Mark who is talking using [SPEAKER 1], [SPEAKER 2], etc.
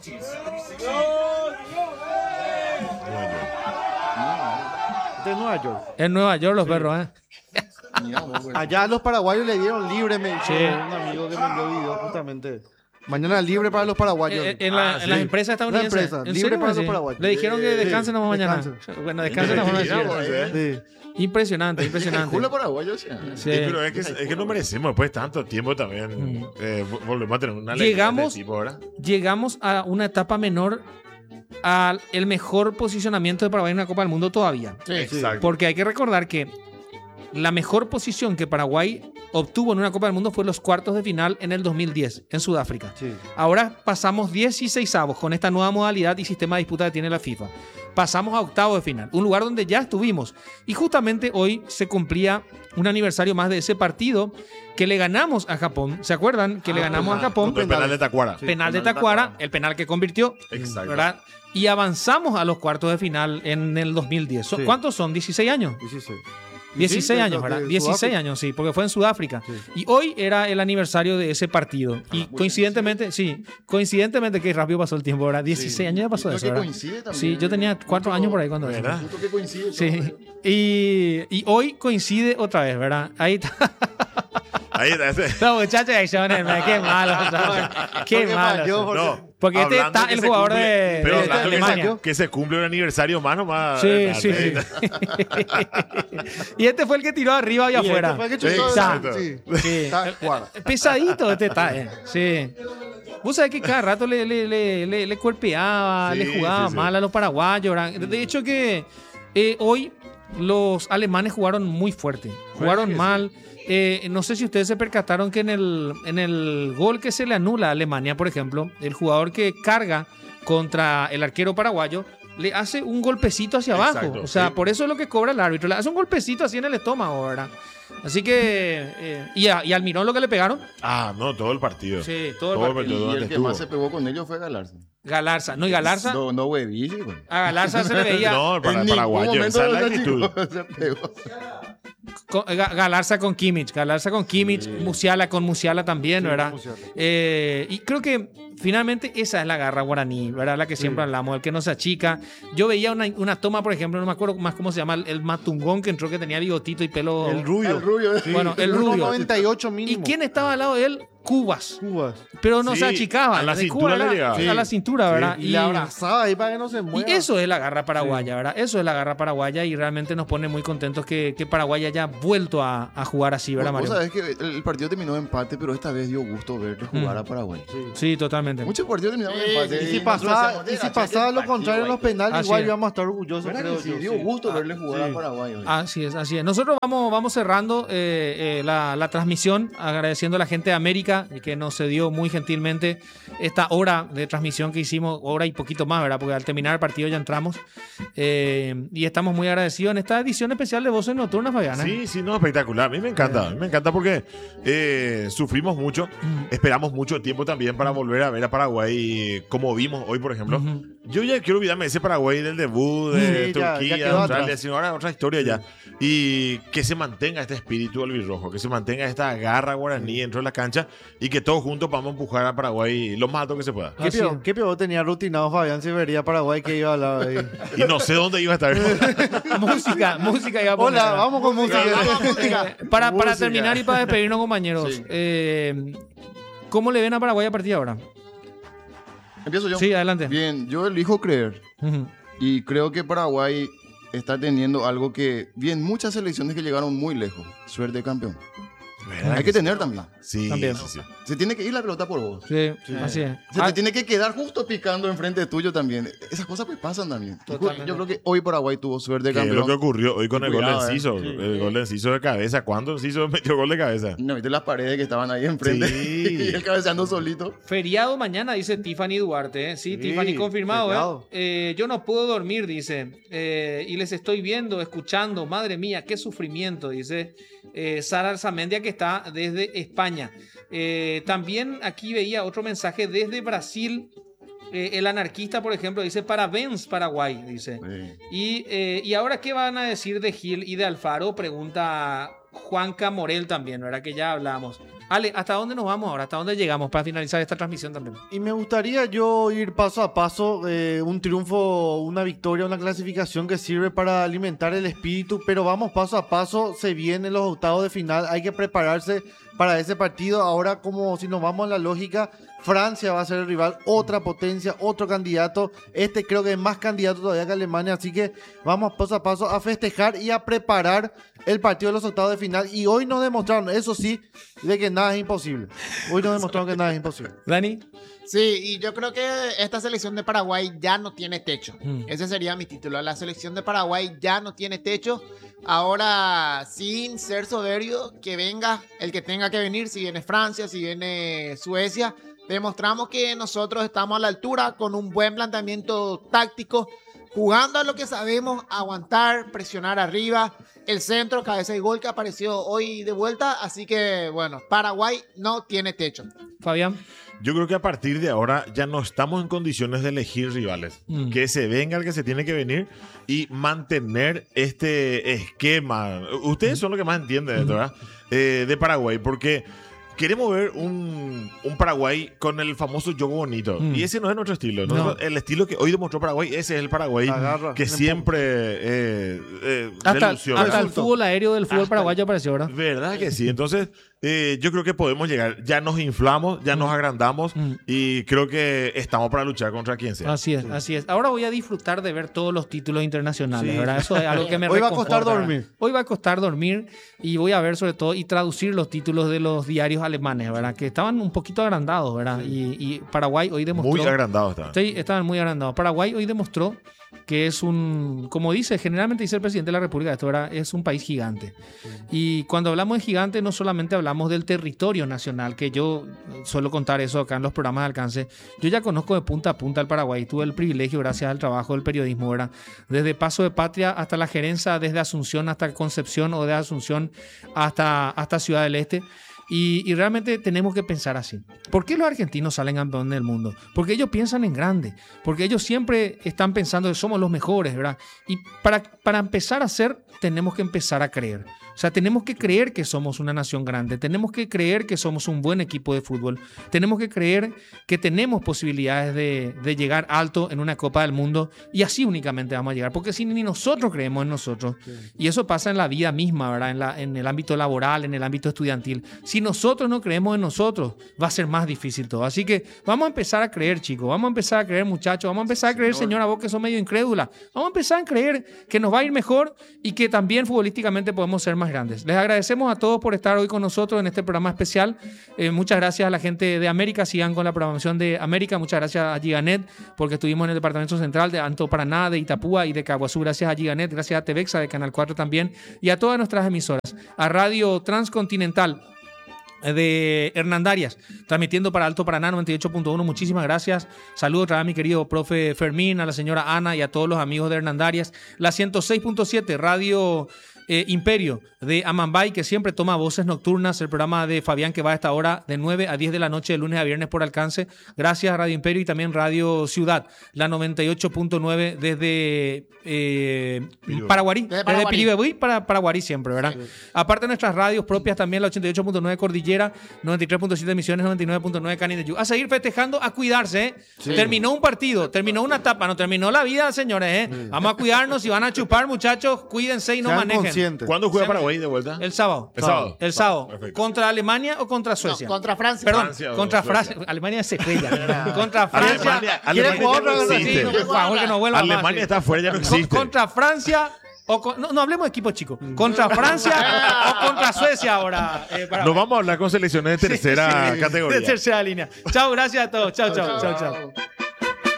[SPEAKER 1] De Nueva York.
[SPEAKER 2] En Nueva York los perros, ¿eh?
[SPEAKER 1] Allá a los paraguayos le dieron libre, me dijo
[SPEAKER 2] Sí.
[SPEAKER 1] un amigo que me envió video justamente. Mañana libre para los paraguayos.
[SPEAKER 2] En las empresas estadounidenses.
[SPEAKER 1] Una empresa,
[SPEAKER 2] ¿En
[SPEAKER 1] libre
[SPEAKER 2] serio?
[SPEAKER 1] para los
[SPEAKER 2] Sí.
[SPEAKER 1] paraguayos.
[SPEAKER 2] Le dijeron que descansen nomás mañana.
[SPEAKER 1] descansen.
[SPEAKER 2] Bueno, descansen nomás mañana.
[SPEAKER 1] Sí.
[SPEAKER 2] Impresionante, impresionante.
[SPEAKER 3] Culo paraguayo, o sea.
[SPEAKER 2] Sí.
[SPEAKER 4] Pero es que no merecemos después de tanto tiempo también. Volvemos a tener una alegría
[SPEAKER 2] Llegamos-
[SPEAKER 4] de este tipo ahora.
[SPEAKER 2] Llegamos a una etapa menor al el mejor posicionamiento de Paraguay en una Copa del Mundo todavía.
[SPEAKER 4] Exacto.
[SPEAKER 2] Porque hay que recordar que la mejor posición que Paraguay obtuvo en una Copa del Mundo fue los cuartos de final en el 2010 en Sudáfrica.
[SPEAKER 1] Sí.
[SPEAKER 2] Ahora pasamos 16avos con esta nueva modalidad y sistema de disputa que tiene la FIFA. Pasamos a octavos de final, un lugar donde ya estuvimos. Y justamente hoy se cumplía un aniversario más de ese partido que le ganamos a Japón. ¿Se acuerdan? Que le ganamos a Japón.
[SPEAKER 4] El penal de Tacuara.
[SPEAKER 2] Penal de Tacuara, el penal que convirtió.
[SPEAKER 4] Exacto.
[SPEAKER 2] ¿Verdad? Y avanzamos a los cuartos de final en el 2010.
[SPEAKER 1] Sí.
[SPEAKER 2] ¿Cuántos son? 16 años.
[SPEAKER 1] 16.
[SPEAKER 2] 16
[SPEAKER 1] Sí,
[SPEAKER 2] años, ¿verdad?
[SPEAKER 1] de
[SPEAKER 2] 16
[SPEAKER 1] Sudáfrica.
[SPEAKER 2] años, sí, porque fue en Sudáfrica.
[SPEAKER 1] Sí.
[SPEAKER 2] Y hoy era el aniversario de ese partido. Y coincidentemente, que rápido pasó el tiempo, ¿verdad? 16 años ya pasó
[SPEAKER 3] Lo
[SPEAKER 2] eso,
[SPEAKER 3] que
[SPEAKER 2] ¿verdad?
[SPEAKER 3] coincide también.
[SPEAKER 2] Sí, yo tenía 4 años por ahí cuando eso.
[SPEAKER 4] ¿Verdad?
[SPEAKER 3] Justo que coincide.
[SPEAKER 2] Sí. Y hoy coincide otra vez, ¿verdad? Ahí está.
[SPEAKER 4] Ahí está.
[SPEAKER 2] Los muchachos de Shonen, qué malo. ¿sabes? Qué
[SPEAKER 1] Porque
[SPEAKER 2] malo.
[SPEAKER 1] falló, porque-
[SPEAKER 4] No.
[SPEAKER 2] Porque este
[SPEAKER 4] Hablando
[SPEAKER 2] está
[SPEAKER 4] que
[SPEAKER 2] el
[SPEAKER 4] se
[SPEAKER 2] jugador
[SPEAKER 4] cumple-
[SPEAKER 2] de
[SPEAKER 4] pero
[SPEAKER 2] de
[SPEAKER 4] hablando que
[SPEAKER 2] Alemania.
[SPEAKER 4] que se cumple un aniversario más nomás.
[SPEAKER 2] Sí, sí, sí. Y este fue el que tiró arriba y
[SPEAKER 1] Y
[SPEAKER 2] afuera.
[SPEAKER 1] este fue el que
[SPEAKER 4] Sí,
[SPEAKER 1] chutó,
[SPEAKER 4] exacto.
[SPEAKER 1] sí.
[SPEAKER 2] Sí.
[SPEAKER 1] Está cuadra.
[SPEAKER 2] Pesadito este está, sí. Vos sabés que cada rato le golpeaba,
[SPEAKER 4] Sí,
[SPEAKER 2] le jugaba
[SPEAKER 4] sí, sí.
[SPEAKER 2] mal a los paraguayos. ¿verdad? De hecho que hoy los alemanes jugaron muy fuerte. Jugaron
[SPEAKER 4] que
[SPEAKER 2] mal. No sé si ustedes se percataron que en el gol que se le anula a Alemania, por ejemplo, el jugador que carga contra el arquero paraguayo le hace un golpecito hacia abajo.
[SPEAKER 4] Exacto,
[SPEAKER 2] O sea,
[SPEAKER 4] sí.
[SPEAKER 2] por eso es lo que cobra el árbitro. Le hace un golpecito así en el estómago, ¿verdad? Así que... y al Mirón lo que le pegaron.
[SPEAKER 4] Ah, no, todo el partido.
[SPEAKER 2] Sí, todo el
[SPEAKER 4] Todo el
[SPEAKER 2] partido.
[SPEAKER 4] partido.
[SPEAKER 3] Y el
[SPEAKER 4] ¿Dónde
[SPEAKER 3] que
[SPEAKER 4] estuvo?
[SPEAKER 3] más se pegó con ellos fue Galarza.
[SPEAKER 2] Galarza. No, y Galarza...
[SPEAKER 3] No, huevillo, güey.
[SPEAKER 2] A Galarza se le veía...
[SPEAKER 4] No, para
[SPEAKER 3] En
[SPEAKER 4] el
[SPEAKER 3] ningún
[SPEAKER 4] paraguayo.
[SPEAKER 3] momento
[SPEAKER 4] Esa es la
[SPEAKER 3] ese
[SPEAKER 4] actitud.
[SPEAKER 3] chico se pegó.
[SPEAKER 2] Galarza con Kimmich. Galarza con Kimmich. Musiala con Musiala también,
[SPEAKER 1] Sí,
[SPEAKER 2] ¿verdad?
[SPEAKER 1] Musiala.
[SPEAKER 2] Y creo que finalmente esa es la garra guaraní, ¿verdad? La que siempre hablamos, el que no se achica. Yo veía una toma, por ejemplo, no me acuerdo más cómo se llama, el matungón que entró, que tenía bigotito y pelo...
[SPEAKER 1] El rubio.
[SPEAKER 3] El rubio.
[SPEAKER 2] Bueno, el rubio.
[SPEAKER 1] 98
[SPEAKER 2] ¿Y
[SPEAKER 1] mínimo.
[SPEAKER 2] quién estaba al lado de él? Cubas.
[SPEAKER 1] Cubas.
[SPEAKER 2] Pero no
[SPEAKER 4] Sí,
[SPEAKER 2] se achicaba.
[SPEAKER 4] a la
[SPEAKER 2] De
[SPEAKER 4] cintura
[SPEAKER 2] Cuba
[SPEAKER 4] le
[SPEAKER 2] era
[SPEAKER 4] llegaba.
[SPEAKER 2] a la cintura, ¿verdad?
[SPEAKER 1] Y le abrazaba ahí para que no se mueva.
[SPEAKER 2] Y eso es la garra paraguaya, ¿verdad? Eso es la garra paraguaya y realmente nos pone muy contentos que Paraguay haya vuelto a jugar así, ¿verdad,
[SPEAKER 3] Vos
[SPEAKER 2] Mario?
[SPEAKER 3] sabés que el partido terminó de empate, pero esta vez dio gusto verle jugar a Paraguay.
[SPEAKER 2] Sí, totalmente.
[SPEAKER 3] Muchos partidos terminaron de empate.
[SPEAKER 1] Y si
[SPEAKER 3] nosotros
[SPEAKER 1] pasaba,
[SPEAKER 3] decíamos,
[SPEAKER 1] lo contrario en los penales,
[SPEAKER 2] Así
[SPEAKER 1] igual
[SPEAKER 2] es.
[SPEAKER 1] íbamos a estar orgullosos,
[SPEAKER 3] ¿Verdad
[SPEAKER 1] creo
[SPEAKER 3] que sí?
[SPEAKER 1] yo.
[SPEAKER 3] Dio
[SPEAKER 1] Sí.
[SPEAKER 3] gusto verle jugar
[SPEAKER 1] sí.
[SPEAKER 3] a Paraguay hoy.
[SPEAKER 2] Así es, así es. Nosotros vamos cerrando la transmisión, agradeciendo a la gente de América que nos cedió muy gentilmente esta hora de transmisión que hicimos, hora y poquito más, ¿verdad? Porque al terminar el partido ya entramos. Y estamos muy agradecidos en esta edición especial de Voces Nocturnas, Fabiana.
[SPEAKER 4] Sí, sí, no, espectacular. A mí me encanta porque sufrimos mucho, esperamos mucho tiempo también para volver a ver a Paraguay como vimos hoy, por ejemplo. Yo ya quiero olvidarme de ese Paraguay del debut, de
[SPEAKER 1] Sí, ya
[SPEAKER 4] Turquía,
[SPEAKER 1] quedó
[SPEAKER 4] Australia,
[SPEAKER 1] atrás.
[SPEAKER 4] sino ahora otra historia ya. Y que se mantenga este espíritu albirrojo, que se mantenga esta garra guaraní dentro de la cancha y que todos juntos vamos a empujar a Paraguay lo más alto que se pueda.
[SPEAKER 1] ¿Qué
[SPEAKER 2] Así
[SPEAKER 1] peor,
[SPEAKER 2] es.
[SPEAKER 1] qué peor tenía rutinado Fabián si vería Paraguay que iba a la ahí?
[SPEAKER 4] Y no sé dónde iba a estar.
[SPEAKER 2] Música iba a poner,
[SPEAKER 1] Hola,
[SPEAKER 2] ¿verdad?
[SPEAKER 1] vamos con música.
[SPEAKER 2] Para
[SPEAKER 1] Música.
[SPEAKER 2] terminar y para despedirnos, compañeros.
[SPEAKER 3] Sí.
[SPEAKER 2] ¿Cómo le ven a Paraguay a partir de ahora?
[SPEAKER 3] Empiezo yo.
[SPEAKER 2] Sí, adelante.
[SPEAKER 3] Bien, yo elijo creer.
[SPEAKER 2] Ujú.
[SPEAKER 3] Y creo que Paraguay está teniendo algo que, bien, muchas selecciones que llegaron muy lejos. Suerte de campeón. Hay que tener también.
[SPEAKER 4] Sí,
[SPEAKER 2] También.
[SPEAKER 4] sí, sí.
[SPEAKER 3] Se tiene que ir la pelota por vos.
[SPEAKER 2] Sí, así es.
[SPEAKER 3] Se te tiene que quedar justo picando enfrente tuyo también. Esas cosas pues pasan también.
[SPEAKER 2] Totalmente.
[SPEAKER 3] Yo creo que hoy Paraguay tuvo suerte de
[SPEAKER 4] Que es lo que
[SPEAKER 3] campeón.
[SPEAKER 4] ocurrió hoy con el gol de
[SPEAKER 3] Cuidado,
[SPEAKER 4] Enciso. El gol de Enciso de cabeza. ¿Cuándo Enciso metió gol de cabeza?
[SPEAKER 3] No, viste las paredes que estaban ahí enfrente.
[SPEAKER 4] Sí.
[SPEAKER 3] Y él cabeceando solito.
[SPEAKER 2] Feriado mañana, dice Tiffany Duarte. ¿Eh? Sí,
[SPEAKER 1] Sí,
[SPEAKER 2] Tiffany confirmado.
[SPEAKER 1] feriado.
[SPEAKER 2] Yo no puedo dormir, dice. Y les estoy viendo, escuchando. Madre mía, qué sufrimiento, dice Sara Arzamendia, que está desde España. También aquí veía otro mensaje desde Brasil. El anarquista, por ejemplo, dice: parabéns, Paraguay, dice. Y ahora, ¿qué van a decir de Gil y de Alfaro? Pregunta Juanca Morel también, ¿verdad? Que ya hablábamos. Ale, ¿hasta dónde nos vamos ahora? ¿Hasta dónde llegamos para finalizar esta transmisión también?
[SPEAKER 1] Y me gustaría yo ir paso a paso, un triunfo, una victoria, una clasificación que sirve para alimentar el espíritu, pero vamos paso a paso, se vienen los octavos de final, hay que prepararse para ese partido. Ahora, como si nos vamos a la lógica, Francia va a ser el rival, otra potencia, otro candidato. Este creo que es más candidato todavía que Alemania, así que vamos paso a paso a festejar y a preparar el partido de los octavos de final. Y hoy nos demostraron, eso sí, de que nada es imposible. Hoy nos demostraron que nada es imposible.
[SPEAKER 2] Dani.
[SPEAKER 5] Sí, y yo creo que esta selección de Paraguay ya no tiene techo. Ese sería mi título. La selección de Paraguay ya no tiene techo. Ahora, sin ser soberbio, que venga el que tenga que venir. Si viene Francia, si viene Suecia. Demostramos que nosotros estamos a la altura con un buen planteamiento táctico, jugando a lo que sabemos, aguantar, presionar arriba, el centro, cabeza y gol que apareció hoy de vuelta. Así que, bueno, Paraguay no tiene techo.
[SPEAKER 2] Fabián.
[SPEAKER 4] Yo creo que a partir de ahora ya no estamos en condiciones de elegir rivales. Que se venga el que se tiene que venir y mantener este esquema. Ustedes son los que más entienden, ¿verdad? De Paraguay, porque queremos ver un Paraguay con el famoso juego bonito. Y ese no es nuestro estilo.
[SPEAKER 2] No.
[SPEAKER 4] El estilo que hoy demostró Paraguay, ese es el Paraguay que siempre
[SPEAKER 2] Hasta
[SPEAKER 4] denunció,
[SPEAKER 2] el
[SPEAKER 4] ¿verdad?
[SPEAKER 2] fútbol aéreo del fútbol paraguayo apareció, ¿verdad?
[SPEAKER 4] ¿Verdad que sí? Entonces, yo creo que podemos llegar. Ya nos inflamos, ya nos agrandamos y creo que estamos para luchar contra quien sea.
[SPEAKER 2] Así es, así es. Ahora voy a disfrutar de ver todos los títulos internacionales,
[SPEAKER 1] Sí.
[SPEAKER 2] ¿verdad? Eso es algo que me
[SPEAKER 1] Hoy va a
[SPEAKER 2] reconforta,
[SPEAKER 1] costar
[SPEAKER 2] ¿verdad?
[SPEAKER 1] dormir.
[SPEAKER 2] Hoy va a costar dormir y voy a ver sobre todo y traducir los títulos de los diarios alemanes, ¿verdad? Que estaban un poquito agrandados, ¿verdad? Y Paraguay hoy demostró...
[SPEAKER 4] Muy agrandado está.
[SPEAKER 2] Sí, estaban muy agrandados. Paraguay hoy demostró que es un, como generalmente dice el presidente de la República, esto era, es un país gigante. Y cuando hablamos de gigante, no solamente hablamos del territorio nacional, que yo suelo contar eso acá en los programas de alcance. Yo ya conozco de punta a punta el Paraguay. Tuve el privilegio, gracias al trabajo del periodismo, ¿verdad? Desde Paso de Patria hasta la gerencia, desde Asunción hasta Concepción o de Asunción hasta Ciudad del Este. Y realmente tenemos que pensar así. ¿Por qué los argentinos salen campeones del mundo? Porque ellos piensan en grande. Porque ellos siempre están pensando que somos los mejores, ¿verdad? Y para empezar a ser, tenemos que empezar a creer. O sea, tenemos que creer que somos una nación grande. Tenemos que creer que somos un buen equipo de fútbol. Tenemos que creer que tenemos posibilidades de llegar alto en una Copa del Mundo. Y así únicamente vamos a llegar. Porque si ni nosotros creemos en nosotros. Sí. Y eso pasa en la vida misma, ¿verdad? En el ámbito laboral, en el ámbito estudiantil. Si nosotros no creemos en nosotros, va a ser más difícil todo. Así que vamos a empezar a creer, chicos. Vamos a empezar a creer, muchachos. Vamos a empezar a creer, señora, vos que sos medio incrédula. Vamos a empezar a creer que nos va a ir mejor y que también futbolísticamente podemos ser más grandes. Les agradecemos a todos por estar hoy con nosotros en este programa especial. Muchas gracias a la gente de América. Sigan con la programación de América. Muchas gracias a Giganet porque estuvimos en el departamento central de Alto Paraná, de Itapúa y de Caguazú. Gracias a Giganet, gracias a Tevexa de Canal 4 también y a todas nuestras emisoras. A Radio Transcontinental de Hernandarias, transmitiendo para Alto Paraná 98.1. Muchísimas gracias. Saludos otra vez a mi querido profe Fermín, a la señora Ana y a todos los amigos de Hernandarias. La 106.7, Radio Imperio de Amambay, que siempre toma voces nocturnas, el programa de Fabián que va a esta hora de 9 a 10 de la noche de lunes a viernes por alcance. Gracias a Radio Imperio y también Radio Ciudad, la 98.9 desde Paraguarí, desde Piribebuy para Paraguarí siempre, ¿verdad? Sí. Aparte de nuestras radios propias también, la 88.9 Cordillera, 93.7 Misiones, 99.9 Canindeyú. A seguir festejando, a cuidarse, ¿eh? Sí. Terminó un partido, terminó una etapa, no terminó la vida, señores, ¿eh? Sí. Vamos a cuidarnos, si van a chupar, muchachos, cuídense y no manejen.
[SPEAKER 4] ¿Cuándo juega Paraguay de vuelta?
[SPEAKER 2] El sábado. El sábado. ¿Contra Alemania o contra Suecia?
[SPEAKER 5] No, contra Francia.
[SPEAKER 2] Perdón,
[SPEAKER 4] Francia
[SPEAKER 2] contra Francia. Alemania se estrella. Contra Francia.
[SPEAKER 4] Alemania no existe.
[SPEAKER 2] Por favor, que no vuelva
[SPEAKER 4] Alemania
[SPEAKER 2] más,
[SPEAKER 4] está fuera, ya no existe.
[SPEAKER 2] Contra Francia. No hablemos de equipo chico. ¿Contra Francia o contra Suecia ahora?
[SPEAKER 4] Nos vamos a hablar con selecciones de tercera categoría.
[SPEAKER 2] De tercera línea. Chao, gracias a todos. Chao.